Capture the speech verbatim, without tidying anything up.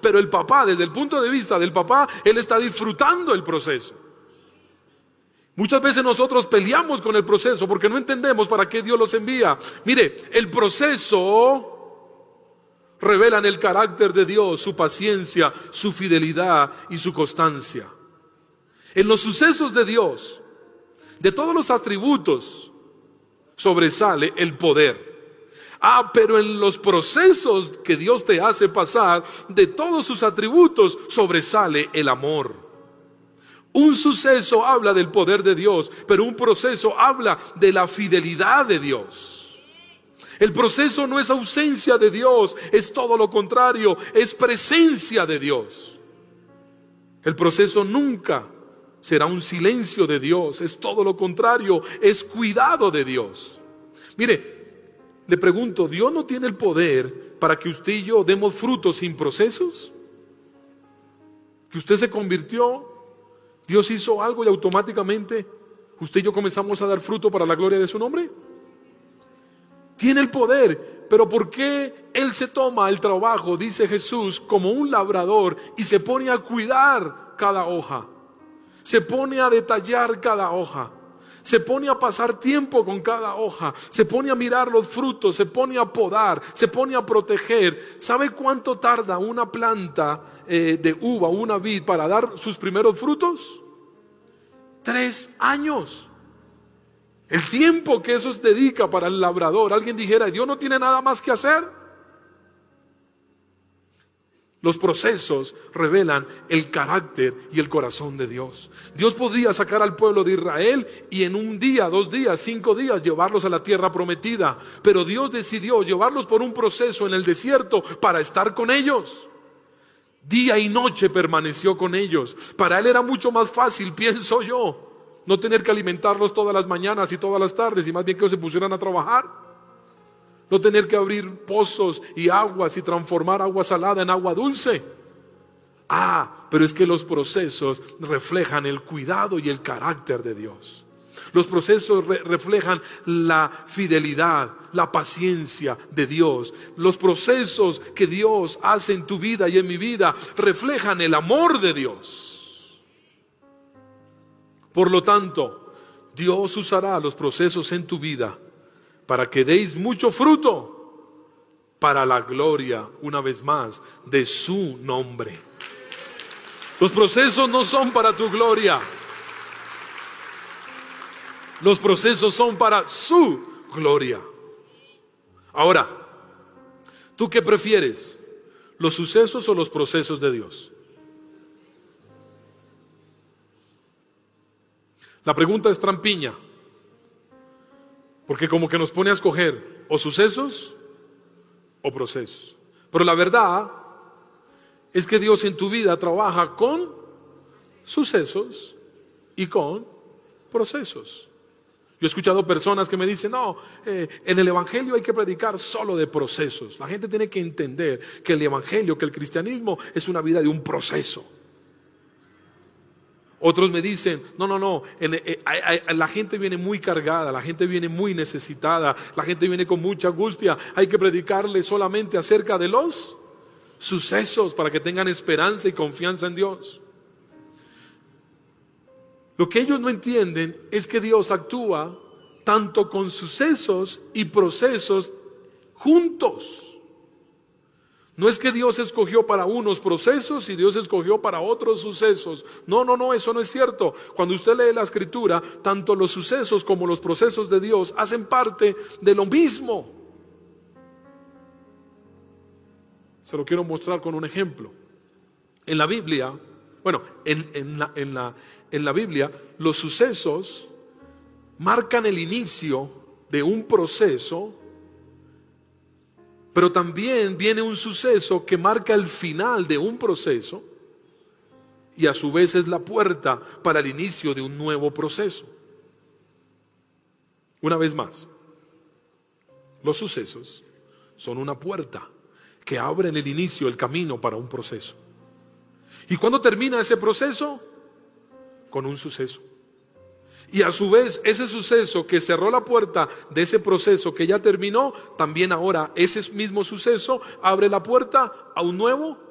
Pero el papá, desde el punto de vista del papá, él está disfrutando el proceso. Muchas veces nosotros peleamos con el proceso porque no entendemos para qué Dios los envía. Mire, el proceso revela el carácter de Dios, su paciencia, su fidelidad y su constancia. En los sucesos de Dios, de todos los atributos, sobresale el poder. Ah, pero en los procesos que Dios te hace pasar, de todos sus atributos, sobresale el amor. Un suceso habla del poder de Dios, pero un proceso habla de la fidelidad de Dios. El proceso no es ausencia de Dios, es todo lo contrario, es presencia de Dios. El proceso nunca será un silencio de Dios, es todo lo contrario, es cuidado de Dios. Mire, le pregunto, ¿Dios no tiene el poder para que usted y yo demos frutos sin procesos? Que usted se convirtió, Dios hizo algo y automáticamente usted y yo comenzamos a dar fruto para la gloria de su nombre. Tiene el poder, pero ¿por qué Él se toma el trabajo, dice Jesús, como un labrador y se pone a cuidar cada hoja? Se pone a detallar cada hoja. Se pone a pasar tiempo con cada hoja, se pone a mirar los frutos, se pone a podar, se pone a proteger. ¿Sabe cuánto tarda una planta eh, de uva, una vid, para dar sus primeros frutos? Tres años. El tiempo que eso se dedica para el labrador. Alguien dijera, ¿Dios no tiene nada más que hacer? Los procesos revelan el carácter y el corazón de Dios. Dios podía sacar al pueblo de Israel y en un día, dos días, cinco días llevarlos a la tierra prometida. Pero Dios decidió llevarlos por un proceso en el desierto para estar con ellos. Día y noche permaneció con ellos. Para Él era mucho más fácil, pienso yo, no tener que alimentarlos todas las mañanas y todas las tardes, y más bien que ellos se pusieran a trabajar. No tener que abrir pozos y aguas y transformar agua salada en agua dulce. Ah, pero es que los procesos reflejan el cuidado y el carácter de Dios. Los procesos re- reflejan la fidelidad, la paciencia de Dios. Los procesos que Dios hace en tu vida y en mi vida reflejan el amor de Dios. Por lo tanto, Dios usará los procesos en tu vida para que deis mucho fruto, para la gloria, una vez más, de su nombre. Los procesos no son para tu gloria. Los procesos son para su gloria. Ahora, ¿tú qué prefieres? ¿Los sucesos o los procesos de Dios? La pregunta es trampiña, porque como que nos pone a escoger o sucesos o procesos. Pero la verdad es que Dios en tu vida trabaja con sucesos y con procesos. Yo he escuchado personas que me dicen, no, eh, en el evangelio hay que predicar solo de procesos. La gente tiene que entender que el evangelio, que el cristianismo es una vida de un proceso. Otros me dicen, no, no, no, en, eh, eh, la gente viene muy cargada, la gente viene muy necesitada, la gente viene con mucha angustia. Hay que predicarle solamente acerca de los sucesos para que tengan esperanza y confianza en Dios. Lo que ellos no entienden es que Dios actúa tanto con sucesos y procesos juntos. No es que Dios escogió para unos procesos y Dios escogió para otros sucesos. No, no, no, eso no es cierto. Cuando usted lee la escritura, tanto los sucesos como los procesos de Dios hacen parte de lo mismo. Se lo quiero mostrar con un ejemplo. En la Biblia, bueno, en, en, la, en, la, en la Biblia, los sucesos marcan el inicio de un proceso, pero también viene un suceso que marca el final de un proceso y a su vez es la puerta para el inicio de un nuevo proceso. Una vez más, los sucesos son una puerta que abren el inicio, el camino para un proceso. ¿Y cuándo termina ese proceso? Con un suceso. Y a su vez ese suceso que cerró la puerta de ese proceso que ya terminó, también ahora ese mismo suceso abre la puerta a un nuevo